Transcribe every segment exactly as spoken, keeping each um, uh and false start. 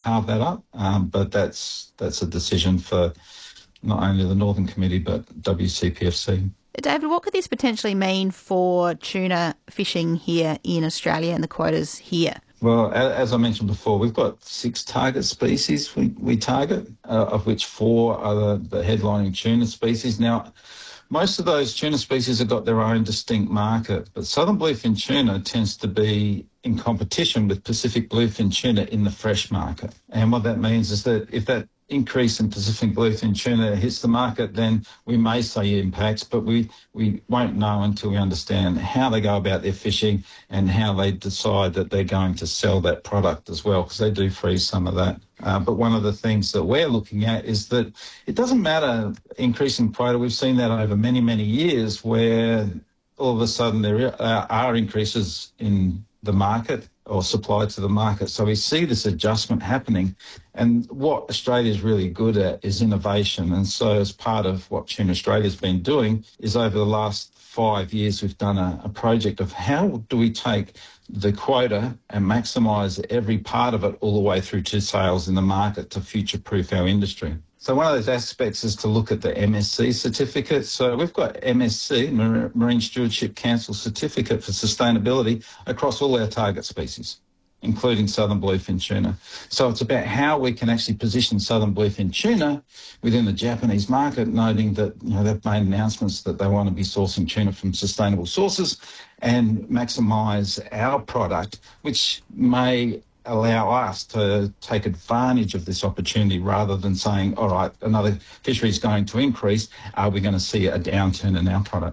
carve that up, um, but that's that's a decision for not only the Northern Committee but W C P F C. David, what could this potentially mean for tuna fishing here in Australia and the quotas here? Well, as I mentioned before, we've got six target species we, we target, uh, of which four are the, the headlining tuna species. Now, most of those tuna species have got their own distinct market, but southern bluefin tuna tends to be in competition with Pacific bluefin tuna in the fresh market. And what that means is that if that increase in Pacific bluefin tuna hits the market, then we may see impacts, but we, we won't know until we understand how they go about their fishing and how they decide that they're going to sell that product as well, because they do freeze some of that. Uh, but one of the things that we're looking at is that it doesn't matter increasing quota. We've seen that over many, many years where all of a sudden there are increases in the market or supply to the market. So we see this adjustment happening. And what Australia is really good at is innovation. And so as part of what Tuna Australia has been doing is over the last five years, we've done a, a project of how do we take the quota and maximise every part of it all the way through to sales in the market to future-proof our industry. So one of those aspects is to look at the M S C certificate. So we've got M S C, Marine Stewardship Council Certificate for Sustainability, across all our target species, including southern bluefin tuna. So it's about how we can actually position southern bluefin tuna within the Japanese market, noting that, you know, they've made announcements that they want to be sourcing tuna from sustainable sources and maximise our product, which may allow us to take advantage of this opportunity rather than saying, all right, another fishery is going to increase, are we going to see a downturn in our product?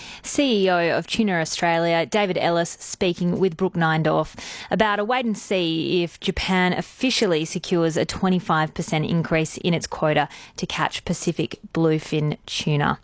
C E O of Tuna Australia, David Ellis, speaking with Brooke Neindorf about a wait and see if Japan officially secures a twenty-five percent increase in its quota to catch Pacific bluefin tuna.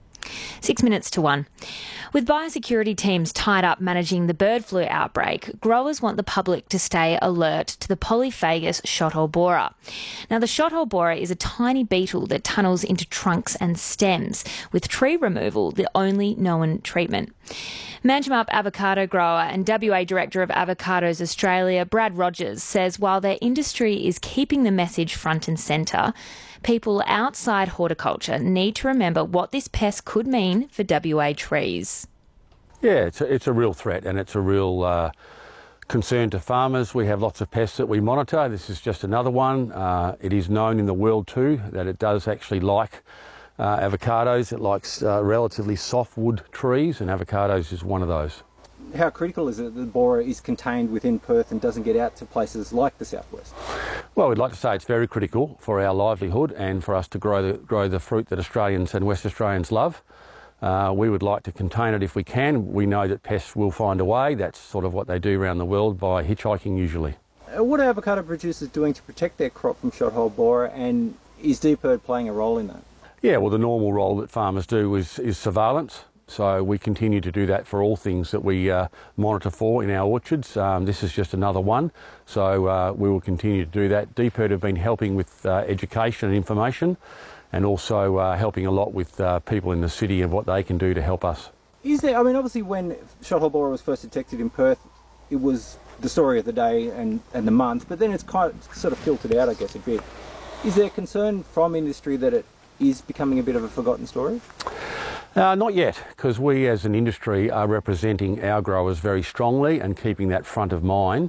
Six minutes to one. With biosecurity teams tied up managing the bird flu outbreak, growers want the public to stay alert to the polyphagous shothole borer. Now, the shothole borer is a tiny beetle that tunnels into trunks and stems, with tree removal the only known treatment. Manjimup avocado grower and W A Director of Avocados Australia, Brad Rogers, says while their industry is keeping the message front and centre, people outside horticulture need to remember what this pest could mean for W A trees. Yeah, it's a, it's a real threat and it's a real uh, concern to farmers. We have lots of pests that we monitor. This is just another one. Uh, it is known in the world too that it does actually like uh, avocados. It likes uh, relatively softwood trees, and avocados is one of those. How critical is it that the borer is contained within Perth and doesn't get out to places like the southwest? Well, we'd like to say it's very critical for our livelihood and for us to grow the, grow the fruit that Australians and West Australians love. Uh, we would like to contain it if we can. We know that pests will find a way. That's sort of what they do around the world by hitchhiking usually. Uh, what are avocado producers doing to protect their crop from shothole borer, and is D P I R D playing a role in that? Yeah, well, the normal role that farmers do is, is surveillance. So we continue to do that for all things that we uh, monitor for in our orchards. Um, this is just another one. So uh, we will continue to do that. D P I R D have been helping with uh, education and information, and also uh, helping a lot with uh, people in the city and what they can do to help us. Is there, I mean, obviously when shothole borer was first detected in Perth, it was the story of the day and, and the month, but then it's kind of sort of filtered out, I guess, a bit. Is there concern from industry that it is becoming a bit of a forgotten story? Uh, not yet, because we as an industry are representing our growers very strongly and keeping that front of mind.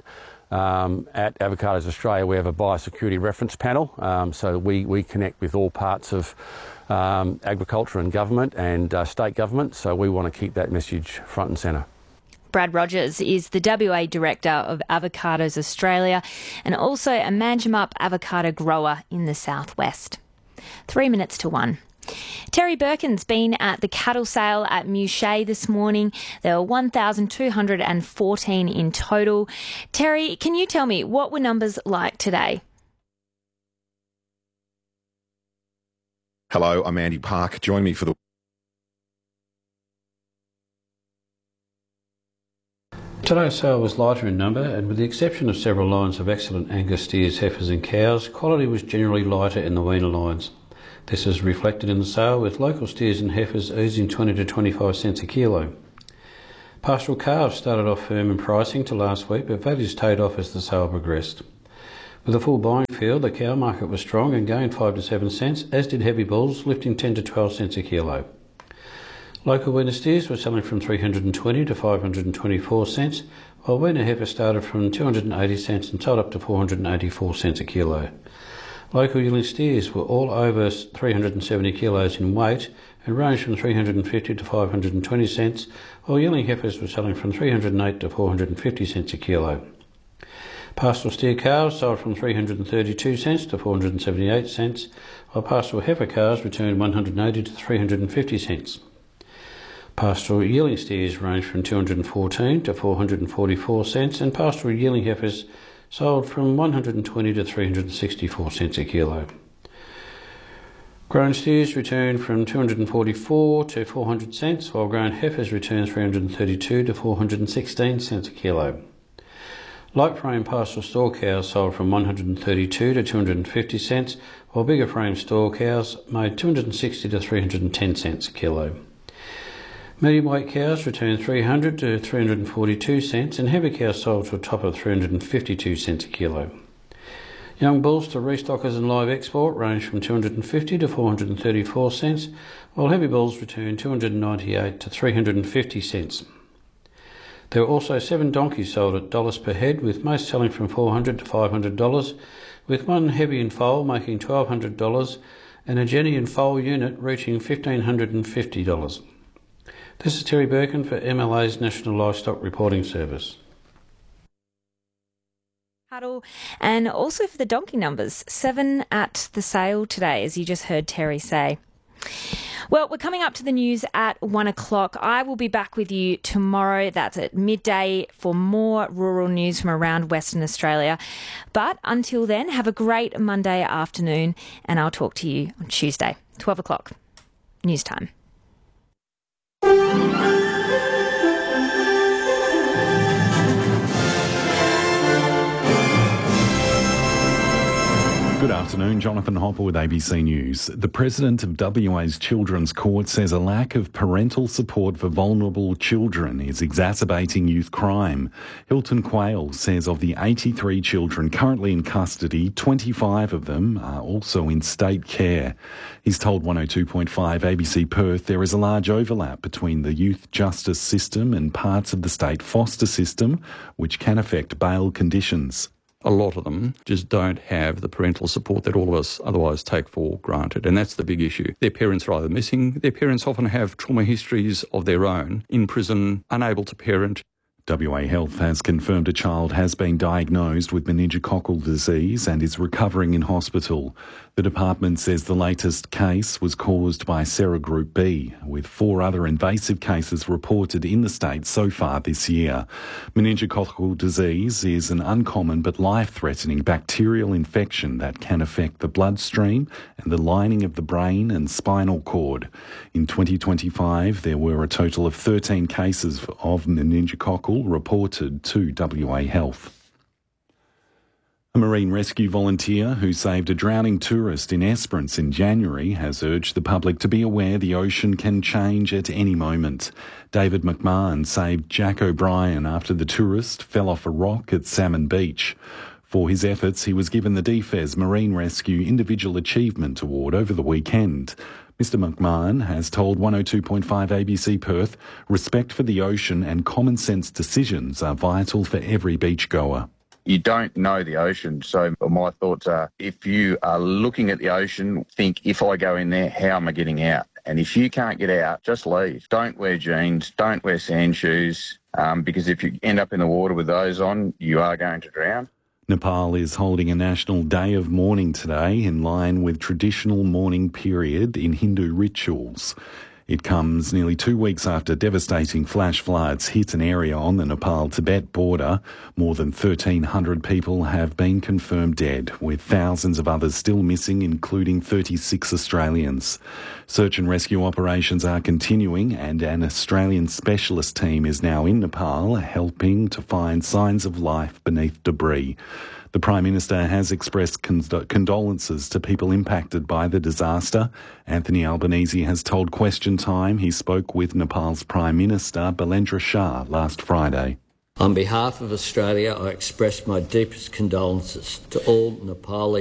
Um, at Avocados Australia, we have a biosecurity reference panel, um, so we, we connect with all parts of um, agriculture and government and uh, state government, so we want to keep that message front and centre. Brad Rogers is the W A Director of Avocados Australia and also a Manjimup avocado grower in the southwest. Three minutes to one. Terry Birkin's been at the cattle sale at Mouchet this morning. There were one thousand two hundred fourteen in total. Terry, can you tell me what were numbers like today? Hello, I'm Andy Park. Join me for the... Today's sale was lighter in number, and with the exception of several lines of excellent Angus steers, heifers and cows, quality was generally lighter in the weaner lines. This is reflected in the sale, with local steers and heifers easing twenty to twenty-five cents a kilo. Pastoral calves started off firm in pricing to last week, but values tailed off as the sale progressed. With a full buying field, the cow market was strong and gained five to seven cents, as did heavy bulls, lifting ten to twelve cents a kilo. Local weaner steers were selling from three hundred twenty to five hundred twenty-four cents, while weaner heifers started from two hundred eighty cents and sold up to four hundred eighty-four cents a kilo. Local yearling steers were all over three hundred seventy kilos in weight and ranged from three hundred fifty to five hundred twenty cents, while yearling heifers were selling from three hundred eight to four hundred fifty cents a kilo. Pastoral steer calves sold from three hundred thirty-two cents to four hundred seventy-eight cents, while pastoral heifer calves returned one hundred eighty to three hundred fifty cents. Pastoral yearling steers ranged from two hundred fourteen to four hundred forty-four cents, and pastoral yearling heifers sold from one hundred twenty to three hundred sixty-four cents a kilo. Grown steers returned from two hundred forty-four to four hundred cents, while grown heifers returned three hundred thirty-two to four hundred sixteen cents a kilo. Light frame pastoral store cows sold from one hundred thirty-two to two hundred fifty cents, while bigger frame store cows made two hundred sixty to three hundred ten cents a kilo. Medium weight cows returned three hundred to three hundred forty-two cents, and heavy cows sold to a top of three hundred fifty-two cents a kilo. Young bulls to restockers and live export ranged from two hundred fifty to four hundred thirty-four cents, while heavy bulls returned two hundred ninety-eight to three hundred fifty cents. There were also seven donkeys sold at dollars per head, with most selling from four hundred to five hundred dollars, with one heavy and foal making twelve hundred dollars and a jenny and foal unit reaching fifteen hundred fifty dollars. This is Terry Birkin for M L A's National Livestock Reporting Service. Huddle. And also for the donkey numbers, seven at the sale today, as you just heard Terry say. Well, we're coming up to the news at one o'clock. I will be back with you tomorrow. That's at midday for more rural news from around Western Australia. But until then, have a great Monday afternoon, and I'll talk to you on Tuesday, twelve o'clock, news time. Good afternoon, Jonathan Hopper with A B C News. The President of W A's Children's Court says a lack of parental support for vulnerable children is exacerbating youth crime. Hilton Quayle says of the eighty-three children currently in custody, twenty-five of them are also in state care. He's told one oh two point five A B C Perth there is a large overlap between the youth justice system and parts of the state foster system, which can affect bail conditions. A lot of them just don't have the parental support that all of us otherwise take for granted, and that's the big issue. Their parents are either missing, their parents often have trauma histories of their own, in prison, unable to parent. W A Health has confirmed a child has been diagnosed with meningococcal disease and is recovering in hospital. The department says the latest case was caused by serogroup B, with four other invasive cases reported in the state so far this year. Meningococcal disease is an uncommon but life-threatening bacterial infection that can affect the bloodstream and the lining of the brain and spinal cord. In twenty twenty-five, there were a total of thirteen cases of meningococcal reported to W A Health. A marine rescue volunteer who saved a drowning tourist in Esperance in January has urged the public to be aware the ocean can change at any moment. David McMahon saved Jack O'Brien after the tourist fell off a rock at Salmon Beach. For his efforts, he was given the D F E S Marine Rescue Individual Achievement Award over the weekend. Mister McMahon has told one oh two point five A B C Perth, respect for the ocean and common sense decisions are vital for every beachgoer. You don't know the ocean, so my thoughts are, if you are looking at the ocean, think, if I go in there, how am I getting out? And if you can't get out, just leave. Don't wear jeans, don't wear sand shoes, um, because if you end up in the water with those on, you are going to drown. Nepal is holding a national day of mourning today in line with traditional mourning period in Hindu rituals. It comes nearly two weeks after devastating flash floods hit an area on the Nepal-Tibet border. More than thirteen hundred people have been confirmed dead, with thousands of others still missing, including thirty-six Australians. Search and rescue operations are continuing, and an Australian specialist team is now in Nepal helping to find signs of life beneath debris. The Prime Minister has expressed cond- condolences to people impacted by the disaster. Anthony Albanese has told Question Time he spoke with Nepal's Prime Minister, Balendra Shah, last Friday. On behalf of Australia, I express my deepest condolences to all Nepali